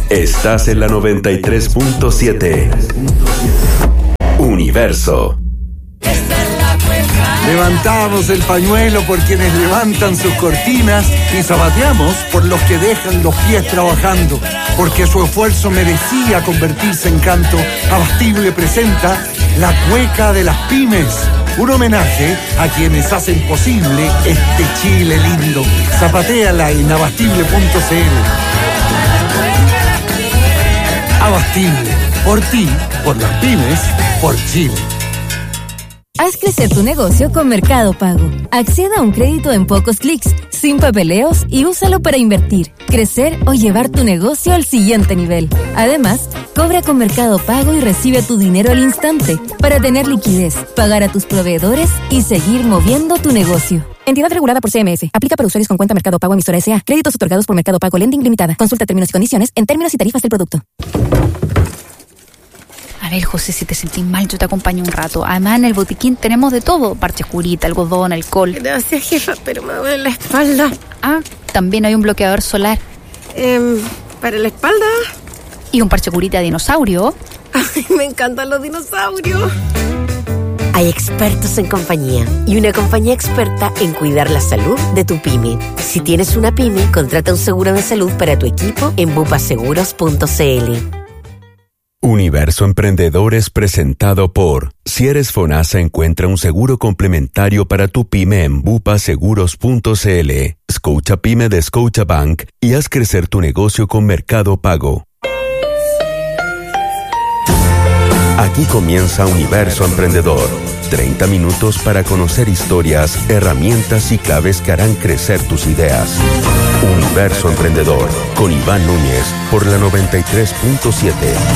Estás en la 93.7. Universo. Levantamos el pañuelo por quienes levantan sus cortinas y zapateamos por los que dejan los pies trabajando, porque su esfuerzo merecía convertirse en canto. Abastible presenta La Cueca de las Pymes, un homenaje a quienes hacen posible este Chile lindo. Zapatéala en abastible.cl. Abastible, por ti, por las pymes, por Chile. Haz crecer tu negocio con Mercado Pago. Acceda a un crédito en pocos clics, sin papeleos y úsalo para invertir, crecer o llevar tu negocio al siguiente nivel. Además, cobra con Mercado Pago y recibe tu dinero al instante para tener liquidez, pagar a tus proveedores y seguir moviendo tu negocio. Entidad regulada por CMF. Aplica para usuarios con cuenta Mercado Pago emisora S.A. Créditos otorgados por Mercado Pago Lending Limitada. Consulta términos y condiciones en términos y tarifas del producto. A ver, José, si te sentís mal, yo te acompaño un rato. Además, en el botiquín tenemos de todo. Parches curita, algodón, alcohol. Gracias, jefa, pero me duele la espalda. Ah, también hay un bloqueador solar. ¿Para la espalda? Y un parche curita de dinosaurio. Ay, me encantan los dinosaurios. Hay expertos en compañía y una compañía experta en cuidar la salud de tu pyme. Si tienes una pyme, contrata un seguro de salud para tu equipo en bupaseguros.cl. Universo Emprendedor es presentado por Si eres FONASA, encuentra un seguro complementario para tu pyme en bupaseguros.cl. Scotia Pyme de Scotiabank y haz crecer tu negocio con Mercado Pago. Aquí comienza Universo Emprendedor. 30 minutos para conocer historias, herramientas y claves que harán crecer tus ideas. Universo Emprendedor, con Iván Núñez, por la 93.7.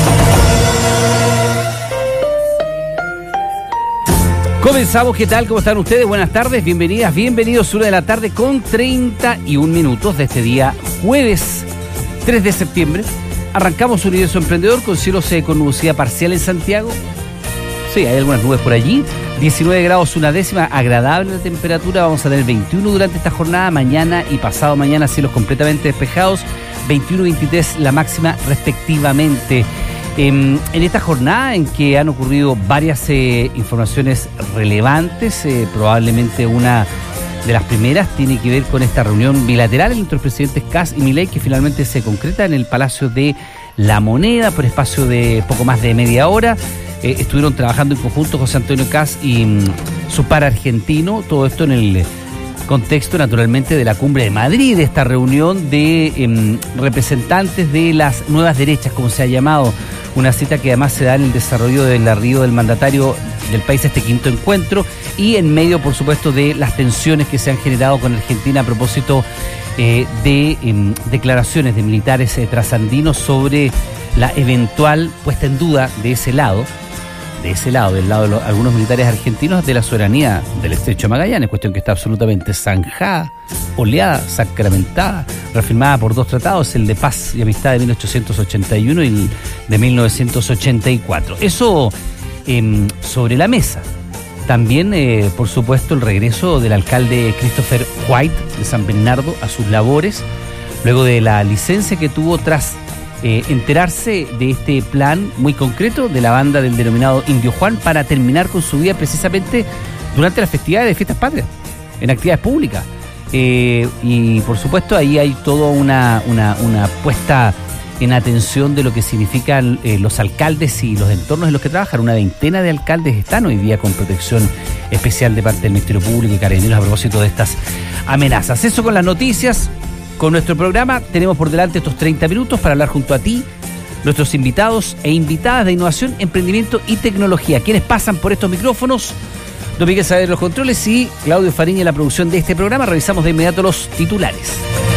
Comenzamos, ¿qué tal? ¿Cómo están ustedes? Buenas tardes, bienvenidas, bienvenidos. 1 de la tarde con 31 minutos de este día, jueves 3 de septiembre. Arrancamos Universo Emprendedor con cielos con nubosidad parcial en Santiago. Sí, hay algunas nubes por allí. 19 grados, una décima, agradable la temperatura. Vamos a tener 21 durante esta jornada. Mañana y pasado mañana cielos completamente despejados. 21 y 23 la máxima respectivamente. En esta jornada en que han ocurrido varias informaciones relevantes, probablemente una de las primeras tiene que ver con esta reunión bilateral entre los presidentes Kast y Milei, que finalmente se concreta en el Palacio de la Moneda por espacio de poco más de media hora. Estuvieron trabajando en conjunto José Antonio Kast y su par argentino, todo esto en el contexto naturalmente de la Cumbre de Madrid, de esta reunión de representantes de las nuevas derechas, como se ha llamado, una cita que además se da en el desarrollo del arribo del mandatario del país a este quinto encuentro y en medio, por supuesto, de las tensiones que se han generado con Argentina a propósito de declaraciones de militares trasandinos sobre la eventual puesta en duda del lado de algunos militares argentinos, de la soberanía del Estrecho de Magallanes, cuestión que está absolutamente zanjada, oleada, sacramentada, reafirmada por dos tratados, el de paz y amistad de 1881 y el de 1984. Eso sobre la mesa. También, por supuesto, el regreso del alcalde Christopher White de San Bernardo a sus labores, luego de la licencia que tuvo tras enterarse de este plan muy concreto de la banda del denominado Indio Juan para terminar con su vida precisamente durante las festividades de fiestas patrias, en actividades públicas. Y por supuesto ahí hay toda una puesta en atención de lo que significan los alcaldes y los entornos en los que trabajan. Una veintena de alcaldes están hoy día con protección especial de parte del Ministerio Público y Carabineros a propósito de estas amenazas. Eso con las noticias. Con nuestro programa tenemos por delante estos 30 minutos para hablar junto a ti, nuestros invitados e invitadas de innovación, emprendimiento y tecnología. Quienes pasan por estos micrófonos, Don Miguel Saavedra en los controles y Claudio Fariña en la producción de este programa. Revisamos de inmediato los titulares.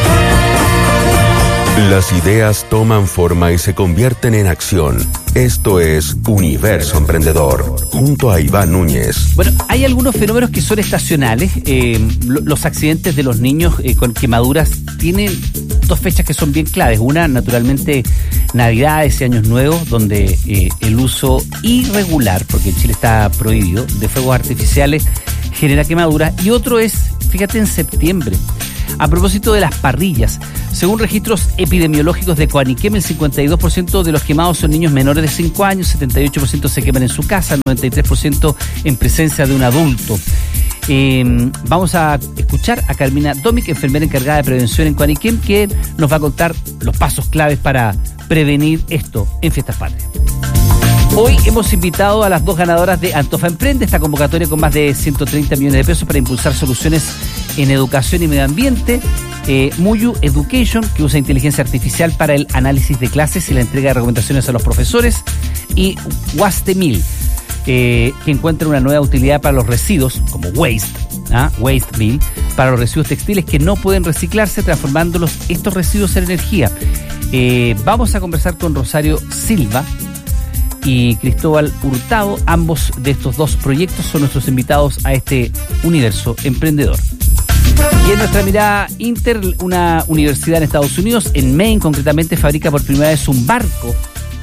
Las ideas toman forma y se convierten en acción. Esto es Universo Emprendedor, junto a Iván Núñez. Bueno, hay algunos fenómenos que son estacionales. Los accidentes de los niños con quemaduras tienen dos fechas que son bien claves. Una, naturalmente, Navidades y Años Nuevos, donde el uso irregular, porque en Chile está prohibido, de fuegos artificiales genera quemaduras. Y otro es, fíjate, en septiembre. A propósito de las parrillas, según registros epidemiológicos de Coaniquem, el 52% de los quemados son niños menores de 5 años, 78% se queman en su casa, 93% en presencia de un adulto. Vamos a escuchar a Carmina Domic, enfermera encargada de prevención en Coaniquem, que nos va a contar los pasos claves para prevenir esto en Fiestas Patrias. Hoy hemos invitado a las 2 ganadoras de Antofa Emprende, esta convocatoria con más de 130 millones de pesos para impulsar soluciones en educación y medio ambiente. Muyu Education, que usa inteligencia artificial para el análisis de clases y la entrega de recomendaciones a los profesores. Y Wastemil, que encuentra una nueva utilidad para los residuos, como Waste Mill, para los residuos textiles que no pueden reciclarse, transformando estos residuos en energía. Vamos a conversar con Rosario Silva y Cristóbal Hurtado. Ambos de estos 2 proyectos son nuestros invitados a este universo emprendedor. Y en nuestra mirada inter, una universidad en Estados Unidos, en Maine concretamente, fabrica por primera vez un barco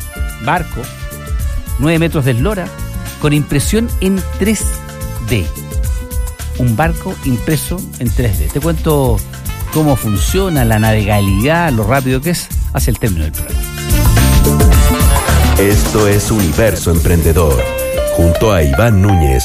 9 metros de eslora con impresión en 3D. Un barco impreso en 3D. Te cuento cómo funciona, la navegabilidad, lo rápido que es, hacia el término del programa. Esto es Universo Emprendedor, junto a Iván Núñez.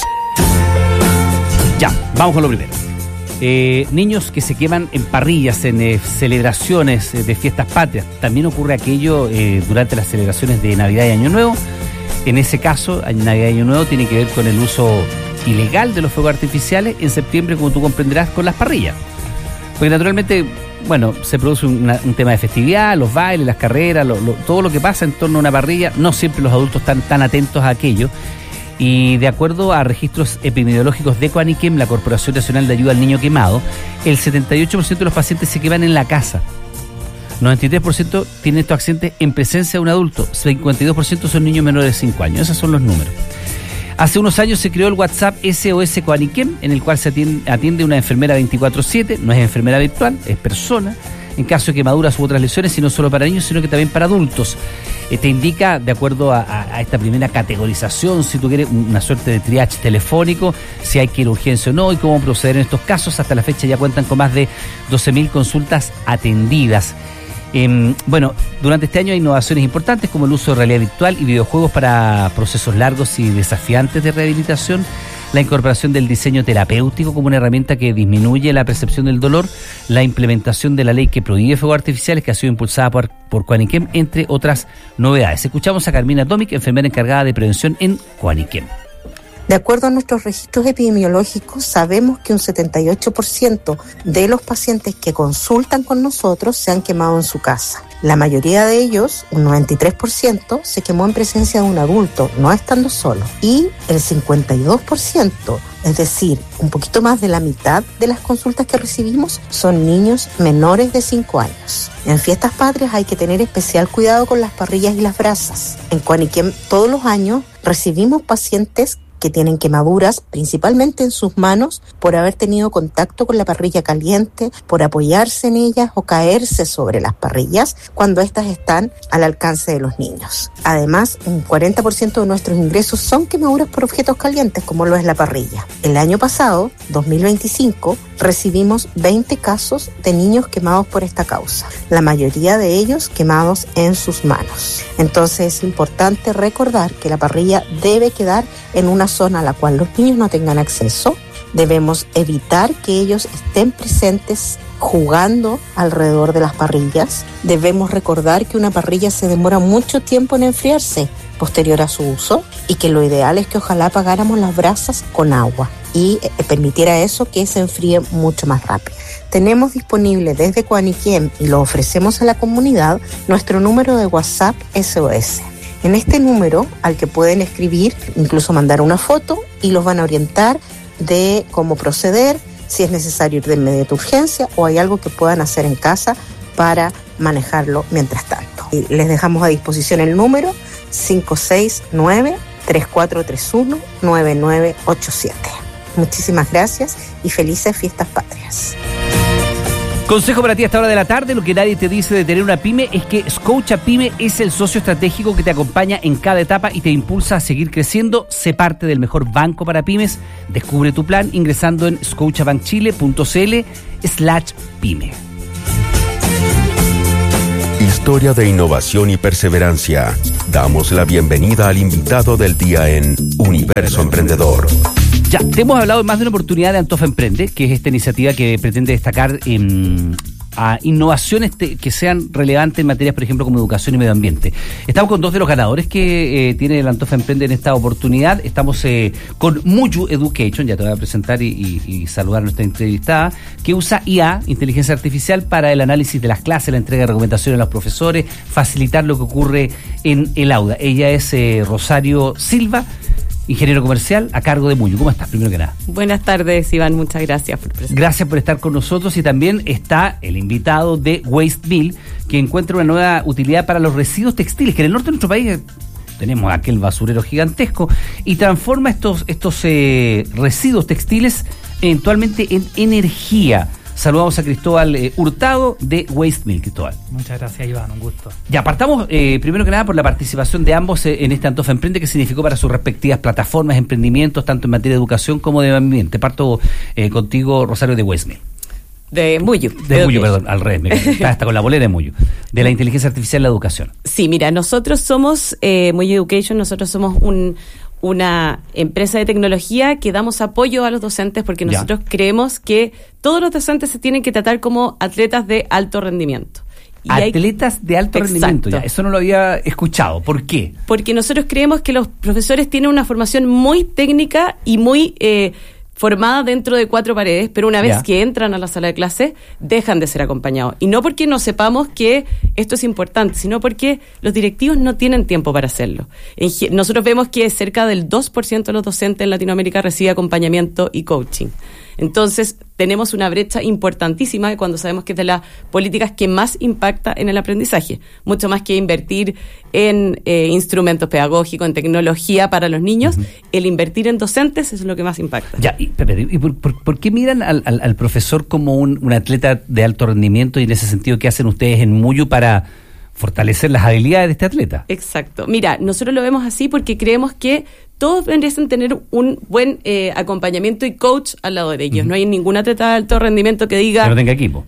Ya, vamos con lo primero. Niños que se queman en parrillas, en celebraciones de Fiestas Patrias. También ocurre aquello durante las celebraciones de Navidad y Año Nuevo. En ese caso, Navidad y Año Nuevo tiene que ver con el uso ilegal de los fuegos artificiales. En septiembre, como tú comprenderás, con las parrillas. Porque naturalmente, bueno, se produce un tema de festividad, los bailes, las carreras, todo lo que pasa en torno a una parrilla. No siempre los adultos están tan atentos a aquello. Y de acuerdo a registros epidemiológicos de Coaniquem, la Corporación Nacional de Ayuda al Niño Quemado, el 78% de los pacientes se queman en la casa. 93% tienen estos accidentes en presencia de un adulto. 52% son niños menores de 5 años. Esos son los números. Hace unos años se creó el WhatsApp SOS Coaniquem, en el cual se atiende una enfermera 24/7. No es enfermera virtual, es persona, en caso de quemaduras u otras lesiones, y no solo para niños, sino que también para adultos. Te indica, de acuerdo a esta primera categorización, si tú quieres una suerte de triage telefónico, si hay que ir a urgencia o no, y cómo proceder en estos casos. Hasta la fecha ya cuentan con más de 12.000 consultas atendidas. Bueno, durante este año hay innovaciones importantes como el uso de realidad virtual y videojuegos para procesos largos y desafiantes de rehabilitación, la incorporación del diseño terapéutico como una herramienta que disminuye la percepción del dolor, la implementación de la ley que prohíbe fuegos artificiales, que ha sido impulsada por Coaniquem, entre otras novedades. Escuchamos a Carmina Domic, enfermera encargada de prevención en Coaniquem. De acuerdo a nuestros registros epidemiológicos, sabemos que un 78% de los pacientes que consultan con nosotros se han quemado en su casa. La mayoría de ellos, un 93%, se quemó en presencia de un adulto, no estando solo. Y el 52%, es decir, un poquito más de la mitad de las consultas que recibimos, son niños menores de 5 años. En Fiestas Patrias hay que tener especial cuidado con las parrillas y las brasas. En Coaniquem todos los años recibimos pacientes que tienen quemaduras, principalmente en sus manos, por haber tenido contacto con la parrilla caliente, por apoyarse en ellas o caerse sobre las parrillas cuando éstas están al alcance de los niños. Además, un 40% de nuestros ingresos son quemaduras por objetos calientes, como lo es la parrilla. El año pasado, 2025, recibimos 20 casos de niños quemados por esta causa, la mayoría de ellos quemados en sus manos. Entonces es importante recordar que la parrilla debe quedar en una zona a la cual los niños no tengan acceso. Debemos evitar que ellos estén presentes jugando alrededor de las parrillas. Debemos recordar que una parrilla se demora mucho tiempo en enfriarse posterior a su uso y que lo ideal es que ojalá apagáramos las brasas con agua y permitiera eso que se enfríe mucho más rápido. Tenemos disponible desde Coaniquem, y lo ofrecemos a la comunidad, nuestro número de WhatsApp SOS. En este número, al que pueden escribir, incluso mandar una foto, y los van a orientar de cómo proceder, si es necesario ir de inmediata urgencia o hay algo que puedan hacer en casa para manejarlo mientras tanto. Y les dejamos a disposición el número 569-3431-9987. Muchísimas gracias y felices Fiestas Patrias. Consejo para ti a esta hora de la tarde. Lo que nadie te dice de tener una pyme es que Scotiabank es el socio estratégico que te acompaña en cada etapa y te impulsa a seguir creciendo. Sé parte del mejor banco para pymes. Descubre tu plan ingresando en scotiabankchile.cl/pyme. Historia de innovación y perseverancia. Damos la bienvenida al invitado del día en Universo Emprendedor. Ya, te hemos hablado en más de una oportunidad de Antofa Emprende, que es esta iniciativa que pretende destacar a innovaciones que sean relevantes en materias, por ejemplo, como educación y medio ambiente. Estamos con dos de los ganadores que tiene el Antofa Emprende en esta oportunidad. Estamos con Muyu Education, ya te voy a presentar y saludar a nuestra entrevistada, que usa IA, inteligencia artificial, para el análisis de las clases, la entrega de recomendaciones a los profesores, facilitar lo que ocurre en el aula. Ella es Rosario Silva, ingeniero comercial a cargo de Muyu. ¿Cómo estás, primero que nada? Buenas tardes, Iván. Muchas gracias por presentar. Gracias por estar con nosotros. Y también está el invitado de Waste Mill, que encuentra una nueva utilidad para los residuos textiles, que en el norte de nuestro país tenemos aquel basurero gigantesco, y transforma estos residuos textiles eventualmente en energía. Saludamos a Cristóbal Hurtado de Waste Mill. Cristóbal. Muchas gracias, Iván, un gusto. Ya, partamos primero que nada por la participación de ambos en este Antofa Emprende, que significó para sus respectivas plataformas, emprendimientos, tanto en materia de educación como de ambiente. Parto contigo, Rosario, de Waste Mill. De Muyu. De Muyu, perdón, al revés. Está hasta con la bolera de Muyu. De la inteligencia artificial en la educación. Sí, mira, nosotros somos Muyu Education, nosotros somos una empresa de tecnología que damos apoyo a los docentes porque nosotros creemos que todos los docentes se tienen que tratar como atletas de alto rendimiento. Atletas de alto rendimiento, ya. Eso no lo había escuchado. ¿Por qué? Porque nosotros creemos que los profesores tienen una formación muy técnica y muy formada dentro de 4 paredes, pero una vez que entran a la sala de clase, dejan de ser acompañados. Y no porque no sepamos que esto es importante, sino porque los directivos no tienen tiempo para hacerlo. Nosotros vemos que cerca del 2% de los docentes en Latinoamérica recibe acompañamiento y coaching. Entonces, tenemos una brecha importantísima cuando sabemos que es de las políticas que más impacta en el aprendizaje. Mucho más que invertir en instrumentos pedagógicos, en tecnología para los niños, el invertir en docentes es lo que más impacta. Ya, Pepe, ¿y por qué miran al profesor como un atleta de alto rendimiento, y en ese sentido qué hacen ustedes en Muyu para fortalecer las habilidades de este atleta? Exacto. Mira, nosotros lo vemos así porque creemos que todos merecen tener un buen acompañamiento y coach al lado de ellos. No hay ningún atleta de alto rendimiento que diga... Que no tenga equipo.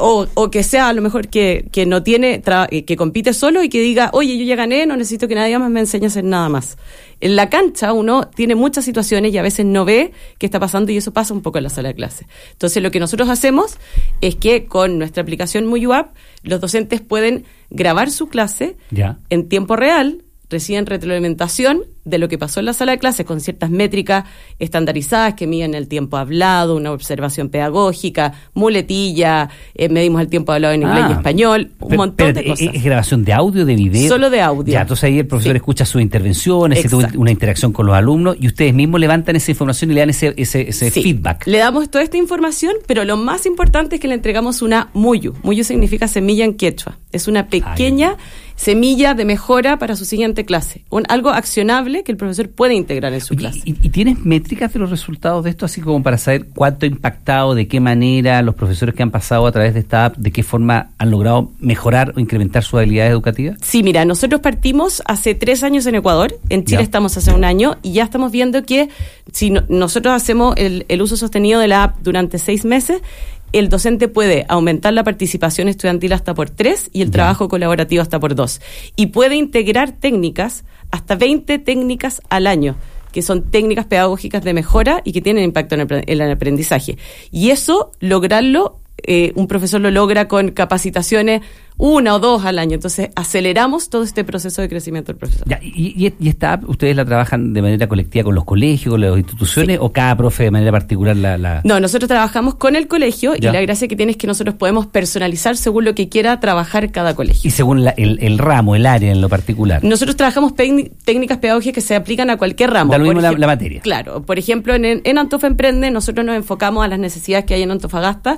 O que sea a lo mejor que no tiene, que compite solo y que diga, oye, yo ya gané, no necesito que nadie más me enseñe a hacer nada más. En la cancha uno tiene muchas situaciones y a veces no ve qué está pasando, y eso pasa un poco en la sala de clase. Entonces lo que nosotros hacemos es que con nuestra aplicación Muyu App, los docentes pueden grabar su clase en tiempo real, reciben retroalimentación de lo que pasó en la sala de clases con ciertas métricas estandarizadas que miden el tiempo hablado, una observación pedagógica, muletilla, medimos el tiempo hablado en inglés y español, un montón de cosas. ¿Es grabación de audio, de video? Solo de audio. Ya, entonces ahí el profesor escucha sus intervenciones, una interacción con los alumnos, y ustedes mismos levantan esa información y le dan ese feedback. Le damos toda esta información, pero lo más importante es que le entregamos una Muyu. Muyu significa semilla en quechua. Es una pequeña semilla de mejora para su siguiente clase. Algo accionable que el profesor puede integrar en su clase. ¿Y tienes métricas de los resultados de esto, así como para saber cuánto ha impactado, de qué manera los profesores que han pasado a través de esta app, de qué forma han logrado mejorar o incrementar sus habilidades educativas? Sí, mira, nosotros partimos hace 3 años en Ecuador, en Chile estamos hace 1 año, y ya estamos viendo que si nosotros hacemos el uso sostenido de la app durante 6 meses, el docente puede aumentar la participación estudiantil hasta por 3 y el trabajo colaborativo hasta por 2. Y puede integrar técnicas, hasta 20 técnicas al año, que son técnicas pedagógicas de mejora y que tienen impacto en el aprendizaje. Y eso, lograrlo, un profesor lo logra con capacitaciones 1 o 2 al año. Entonces, aceleramos todo este proceso de crecimiento del profesor. Ya, ¿y esta app ustedes la trabajan de manera colectiva con los colegios, con las instituciones, o cada profe de manera particular la...? No, nosotros trabajamos con el colegio y la gracia que tiene es que nosotros podemos personalizar según lo que quiera trabajar cada colegio. Y según el ramo, el área en lo particular. Nosotros trabajamos técnicas pedagógicas que se aplican a cualquier ramo. Da lo mismo la materia. Claro. Por ejemplo, en Antofa Emprende nosotros nos enfocamos a las necesidades que hay en Antofagasta,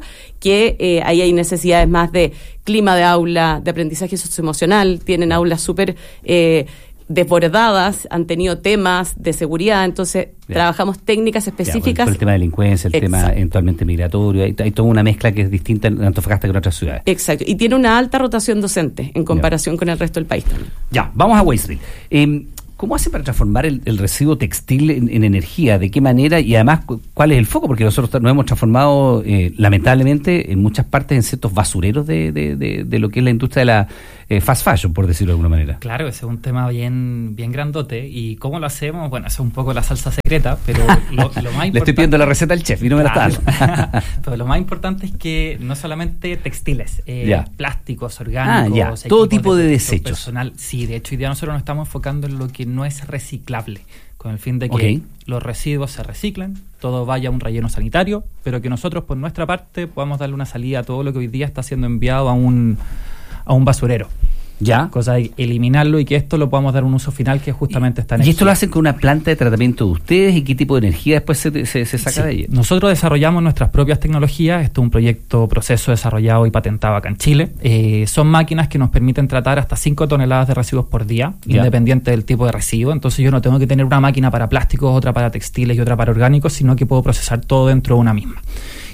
que ahí hay necesidades más de clima de aula, de aprendizaje socioemocional, tienen aulas súper desbordadas, han tenido temas de seguridad, entonces trabajamos técnicas específicas. Por el tema de delincuencia, el tema eventualmente migratorio, hay toda una mezcla que es distinta en Antofagasta que en otras ciudades. Exacto, y tiene una alta rotación docente en comparación con el resto del país también. Ya, vamos a Wasteville. ¿Cómo hace para transformar el residuo textil en energía? ¿De qué manera? Y además, ¿cuál es el foco? Porque nosotros nos hemos transformado, lamentablemente, en muchas partes en ciertos basureros de lo que es la industria de la fast fashion, por decirlo de alguna manera. Claro, ese es un tema bien grandote. ¿Y cómo lo hacemos? Bueno, eso es un poco la salsa secreta, pero lo más importante... Le estoy pidiendo la receta al chef y no me la está dando. Pero lo más importante es que no solamente textiles, plásticos, orgánicos... todo tipo de desechos. Personal. Sí, de hecho, hoy día nosotros nos estamos enfocando en lo que no es reciclable, con el fin de que los residuos se reciclen, todo vaya a un relleno sanitario, pero que nosotros por nuestra parte podamos darle una salida a todo lo que hoy día está siendo enviado a un basurero. Ya. Cosa de eliminarlo y que esto lo podamos dar un uso final que justamente está en ¿Y esto lo hacen con una planta de tratamiento de ustedes? ¿Y qué tipo de energía después se saca de ella? Nosotros desarrollamos nuestras propias tecnologías. Esto es un proceso desarrollado y patentado acá en Chile. Son máquinas que nos permiten tratar hasta 5 toneladas de residuos por día, independiente del tipo de residuo. Entonces yo no tengo que tener una máquina para plásticos, otra para textiles y otra para orgánicos, sino que puedo procesar todo dentro de una misma.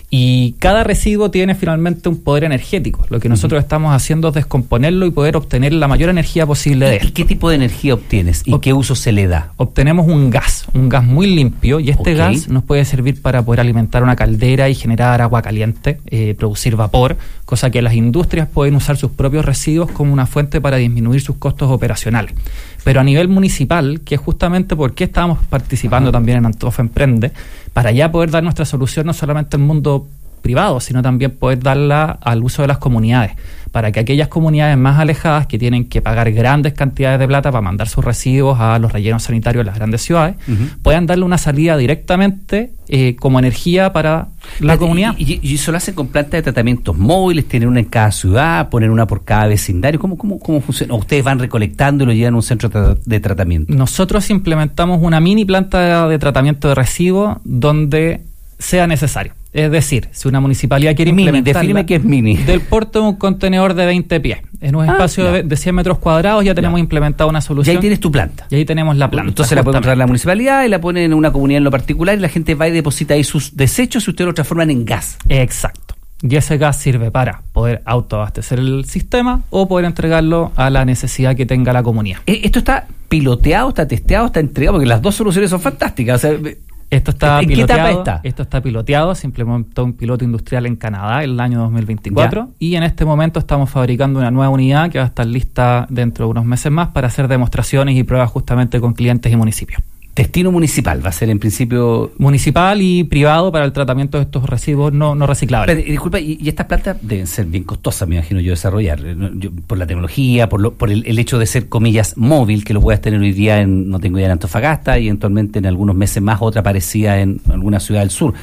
Y cada residuo tiene finalmente un poder energético. Lo que nosotros estamos haciendo es descomponerlo y poder obtener la mayor energía posible de él. ¿Y qué tipo de energía obtienes? ¿Y qué uso se le da? Obtenemos un gas muy limpio, y este gas nos puede servir para poder alimentar una caldera y generar agua caliente, producir vapor, cosa que las industrias pueden usar sus propios residuos como una fuente para disminuir sus costos operacionales. Pero a nivel municipal, que es justamente por qué estábamos participando también en Antofa Emprende, para ya poder dar nuestra solución no solamente al mundo privado, sino también poder darla al uso de las comunidades, para que aquellas comunidades más alejadas que tienen que pagar grandes cantidades de plata para mandar sus residuos a los rellenos sanitarios de las grandes ciudades, puedan darle una salida directamente como energía para la comunidad. ¿Y eso lo hacen con plantas de tratamientos móviles? ¿Tienen una en cada ciudad? ¿Ponen una por cada vecindario? ¿Cómo funciona? ¿O ustedes van recolectando y lo llevan a un centro de tratamiento? Nosotros implementamos una mini planta de tratamiento de residuos donde sea necesario. Es decir, si una municipalidad quiere implementarla... Defíneme qué es mini. Del porte de un contenedor de 20 pies. En un espacio de 100 metros cuadrados ya tenemos implementada una solución. Y ahí tienes tu planta. Y ahí tenemos la planta. Entonces la puede comprar la municipalidad y la pone en una comunidad en lo particular y la gente va y deposita ahí sus desechos y ustedes lo transforman en gas. Exacto. Y ese gas sirve para poder autoabastecer el sistema o poder entregarlo a la necesidad que tenga la comunidad. ¿Esto está piloteado, está testeado, está entregado? Porque las dos soluciones son fantásticas. O sea, esto está ¿en piloteado, qué etapa está? Esto está piloteado, se implementó un piloto industrial en Canadá en el año 2024 y en este momento estamos fabricando una nueva unidad que va a estar lista dentro de unos meses más para hacer demostraciones y pruebas justamente con clientes y municipios. Destino municipal, va a ser en principio... Municipal y privado para el tratamiento de estos residuos no reciclables. Pero, disculpa, y estas plantas deben ser bien costosas, me imagino yo, desarrollar, por la tecnología, por el hecho de ser, comillas, móvil, que lo puedas tener hoy día no tengo idea, en Antofagasta y eventualmente en algunos meses más otra parecida en alguna ciudad del sur.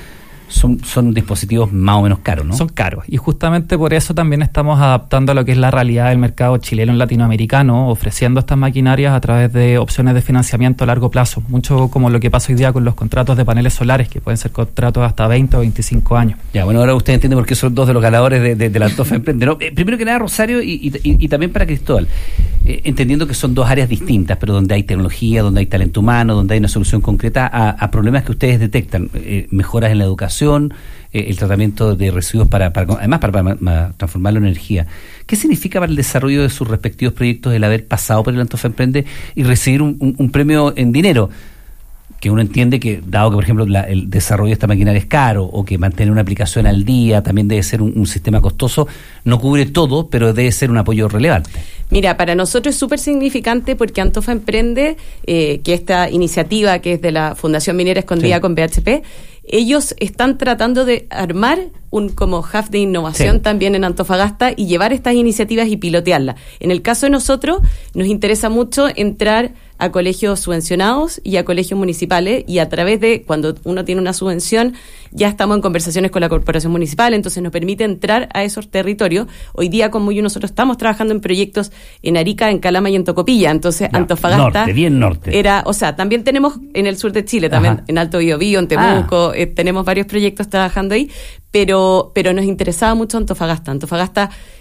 Son dispositivos más o menos caros, ¿no? Son caros, y justamente por eso también estamos adaptando a lo que es la realidad del mercado chileno y latinoamericano, ofreciendo estas maquinarias a través de opciones de financiamiento a largo plazo, mucho como lo que pasa hoy día con los contratos de paneles solares, que pueden ser contratos hasta 20 o 25 años. Ya, bueno, ahora usted entiende por qué son dos de los ganadores de la Antofa Emprende, ¿no? Primero que nada, Rosario, y también para Cristóbal, entendiendo que son dos áreas distintas, pero donde hay tecnología, donde hay talento humano, donde hay una solución concreta a problemas que ustedes detectan, mejoras en la educación, el tratamiento de residuos además para transformarlo en energía. ¿Qué significa para el desarrollo de sus respectivos proyectos el haber pasado por el Antofa Emprende y recibir un premio en dinero? Que uno entiende que, dado que, por ejemplo, el desarrollo de esta maquinaria es caro, o que mantener una aplicación al día también debe ser un sistema costoso, no cubre todo, pero debe ser un apoyo relevante. Mira, para nosotros es súper significante porque Antofa Emprende, que esta iniciativa que es de la Fundación Minera Escondida con BHP, ellos están tratando de armar un como hub de innovación también en Antofagasta y llevar estas iniciativas y pilotearlas. En el caso de nosotros, nos interesa mucho entrar a colegios subvencionados y a colegios municipales, y a través de, cuando uno tiene una subvención, ya estamos en conversaciones con la corporación municipal, entonces nos permite entrar a esos territorios. Hoy día, como yo, nosotros estamos trabajando en proyectos en Arica, en Calama y en Tocopilla, entonces ya, Antofagasta bien norte. O sea, también tenemos en el sur de Chile, también en Alto Biobío, en Temuco, tenemos varios proyectos trabajando ahí, pero nos interesaba mucho Antofagasta. Antofagasta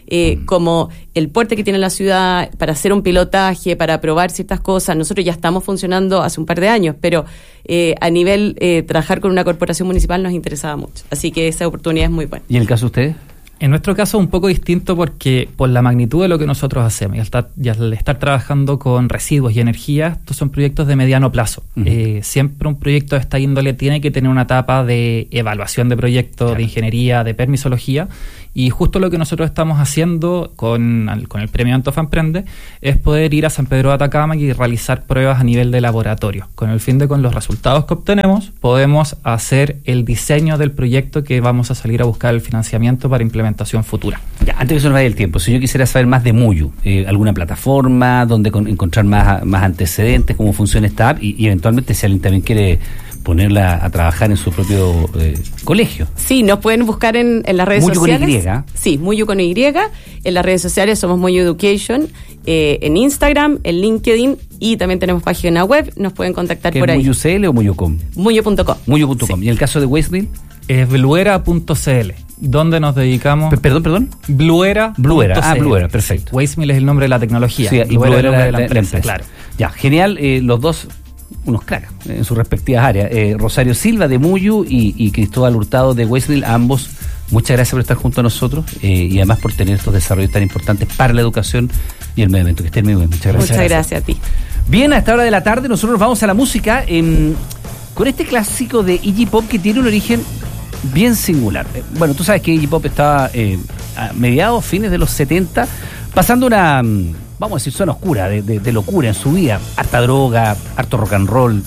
como el porte que tiene la ciudad para hacer un pilotaje, para probar ciertas cosas. Nosotros ya estamos funcionando hace un par de años, pero a nivel trabajar con una corporación municipal nos interesaba mucho. Así que esa oportunidad es muy buena. ¿Y en el caso de ustedes? En nuestro caso es un poco distinto porque por la magnitud de lo que nosotros hacemos y al estar trabajando con residuos y energía, estos son proyectos de mediano plazo. Siempre un proyecto de esta índole tiene que tener una etapa de evaluación de proyecto, claro, de ingeniería, de permisología, y justo lo que nosotros estamos haciendo con el premio Antofa Emprende es poder ir a San Pedro de Atacama y realizar pruebas a nivel de laboratorio, con el fin de con los resultados que obtenemos podemos hacer el diseño del proyecto que vamos a salir a buscar el financiamiento para implementación futura. Ya, antes que se nos vaya el tiempo, si yo quisiera saber más de Muyu, alguna plataforma donde encontrar más antecedentes, cómo funciona esta app y eventualmente si alguien también quiere ponerla a trabajar en su propio colegio. Sí, nos pueden buscar en las redes Muyu sociales. Con Y. Sí, Muyu con Y. En las redes sociales somos Muyu Education, en Instagram, en LinkedIn, y también tenemos página web, nos pueden contactar por ahí. ¿MuyuCL o Muyu.com? Muyu.com. Muyu.com. Sí. ¿Y en el caso de Wastemill? Es Bluera.cl, donde nos dedicamos... ¿Perdón? Bluera. Bluera, perfecto. Sí. Wastemill es el nombre de la tecnología. Sí, y Bluera es el nombre de la empresa. Claro. Ya, genial. Los dos, unos cracks en sus respectivas áreas. Rosario Silva de Muyu y Cristóbal Hurtado de Wastemill, ambos, muchas gracias por estar junto a nosotros y además por tener estos desarrollos tan importantes para la educación y el medio ambiente. Que estén muy bien. Muchas gracias. Muchas gracias a ti. Bien, a esta hora de la tarde nosotros nos vamos a la música con este clásico de Iggy Pop que tiene un origen bien singular. Bueno, tú sabes que Iggy Pop estaba a mediados, fines de los 70, pasando una, vamos a decir, zona oscura, de locura en su vida. Harta droga, harto rock and roll,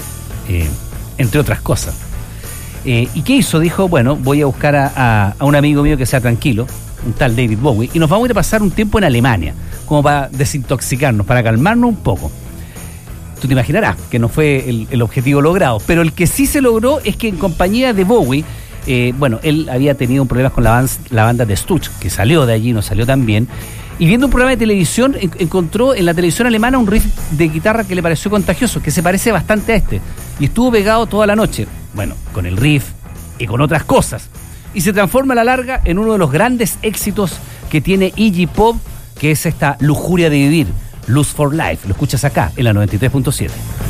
entre otras cosas. ¿Y qué hizo? Dijo, bueno, voy a buscar a un amigo mío que sea tranquilo, un tal David Bowie, y nos vamos a ir a pasar un tiempo en Alemania, como para desintoxicarnos, para calmarnos un poco. Tú te imaginarás que no fue el objetivo logrado, pero el que sí se logró es que en compañía de Bowie, él había tenido un problema con la banda de Stutz, que salió de allí, no salió tan bien, y viendo un programa de televisión encontró en la televisión alemana un riff de guitarra que le pareció contagioso, que se parece bastante a este, y estuvo pegado toda la noche, con el riff y con otras cosas, y se transforma a la larga en uno de los grandes éxitos que tiene Iggy Pop, que es esta lujuria de vivir, Lust for Life. Lo escuchas acá en la 93.7.